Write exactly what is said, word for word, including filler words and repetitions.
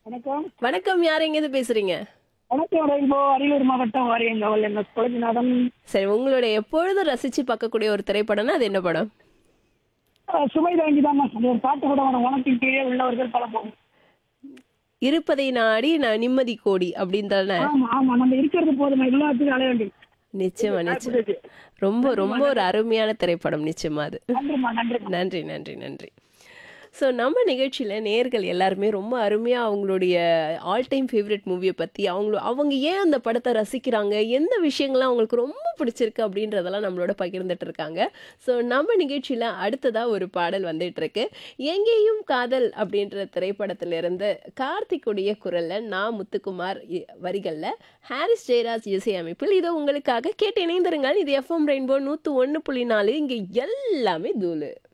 வணக்கம். வணக்கம். யார் எங்கேருந்து பேசுறீங்க? வணக்கம் ரெயின்போ அரியலூர் மாவட்டம் வாரியங்காவல் எம் எஸ் கொலஞ்சிநாதன். சரி, உங்களுடைய எப்பொழுதும் ரசிச்சு பார்க்கக்கூடிய ஒரு திரைப்படம்னா அது என்ன படம்? அஹ், சுமை தாங்கி தான் அது ஒரு பாட்டு கூட வரும். உனக்கு கீழே உள்ளவர்கள் பல போகும். இருப்பதை நாடி நான் நிம்மதி கோடி அப்படின்னு தானே? ஆமா ஆமா நம்ம இருக்கிறது போதுமா எல்லாத்துக்கும் அலைய வேண்டியது. நிச்சயமா நிச்சயம். ரொம்ப ரொம்ப ஒரு அருமையான திரைப்படம் நிச்சயமா அது. நன்றிம்மா நன்றிம்மா. நன்றி நன்றி நன்றி. ஸோ நம்ம நிகழ்ச்சியில் நேர்கள் எல்லாருமே ரொம்ப அருமையாக அவங்களுடைய ஆல் டைம் ஃபேவரட் மூவியை பற்றி அவங்கள அவங்க ஏன் அந்த படத்தை ரசிக்கிறாங்க, எந்த விஷயங்கள்லாம் அவங்களுக்கு ரொம்ப பிடிச்சிருக்கு அப்படின்றதெல்லாம் நம்மளோட பகிர்ந்துட்டு இருக்காங்க. ஸோ நம்ம நிகழ்ச்சியில் அடுத்ததாக ஒரு பாடல் வந்துட்டு இருக்கு. எங்கேயும் காதல் அப்படின்ற திரைப்படத்திலிருந்து கார்த்திக்குடைய குரலில் நான் முத்துக்குமார் வரிகளில் ஹாரிஸ் ஜெயராஜ் இசையமைப்பில் இதை உங்களுக்காக கேட்டு இணைந்திருங்கள். இது எஃப்எம் ரெயின்போ நூற்று ஒன்று புள்ளி நாலு. இங்கே எல்லாமே தூளு.